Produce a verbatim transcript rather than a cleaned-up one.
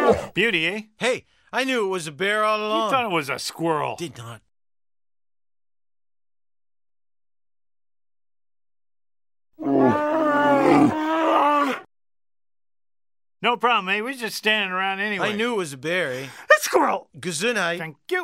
Beauty, eh? Hey, I knew it was a bear all along. You thought it was a squirrel. Did not. No problem, eh? We're just standing around anyway. I knew it was a bear, eh? A squirrel. Gesundheit. Thank you.